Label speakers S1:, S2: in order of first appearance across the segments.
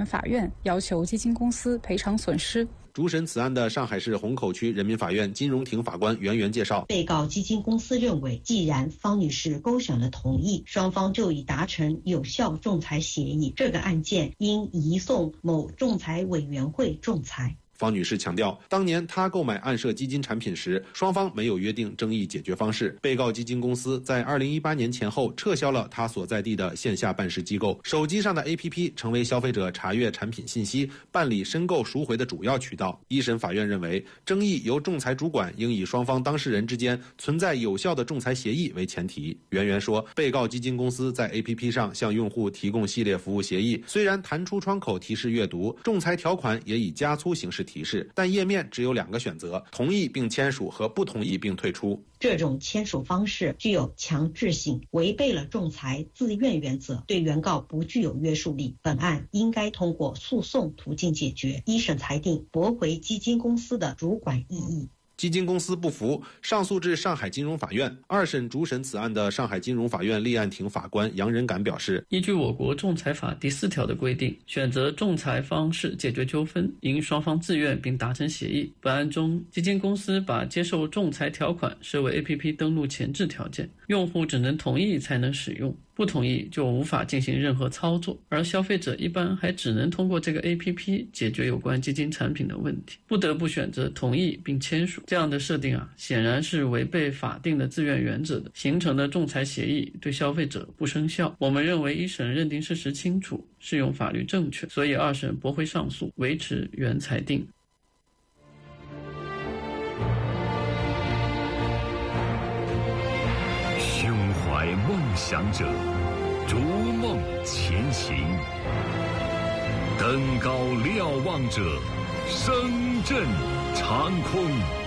S1: 们法院要求基金公司赔偿损失。
S2: 主审此案的上海市虹口区人民法院金融庭法官袁元介绍，
S3: 被告基金公司认为，既然方女士勾选了同意，双方就已达成有效仲裁协议，这个案件应移送某仲裁委员会仲裁。
S2: 方女士强调，当年她购买暗设基金产品时，双方没有约定争议解决方式。被告基金公司在2018年前后撤销了她所在地的线下办事机构，手机上的 APP 成为消费者查阅产品信息、办理申购赎回的主要渠道。一审法院认为，争议由仲裁主管应以双方当事人之间存在有效的仲裁协议为前提。袁元说，被告基金公司在 APP 上向用户提供系列服务协议，虽然弹出窗口提示阅读，仲裁条款也以加粗形式提示，但页面只有2个选择：同意并签署和不同意并退出。
S3: 这种签署方式具有强制性，违背了仲裁自愿原则，对原告不具有约束力。本案应该通过诉讼途径解决。一审裁定驳回基金公司的主管异议。
S2: 基金公司不服，上诉至上海金融法院。二审主审此案的上海金融法院立案庭法官杨仁感表示，
S4: 依据我国仲裁法第4条的规定，选择仲裁方式解决纠纷，应双方自愿并达成协议。本案中，基金公司把接受仲裁条款设为 APP 登录前置条件，用户只能同意才能使用，不同意就无法进行任何操作，而消费者一般还只能通过这个 APP 解决有关基金产品的问题，不得不选择同意并签署。这样的设定显然是违背法定的自愿原则的，形成的仲裁协议对消费者不生效。我们认为一审认定事实清楚，适用法律正确，所以二审驳回上诉，维持原裁定。
S5: 胸怀梦想者，逐梦前行；登高瞭望者，声震长空。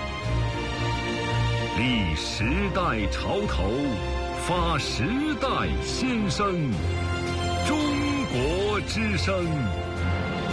S5: 立时代潮头，发时代先声。中国之声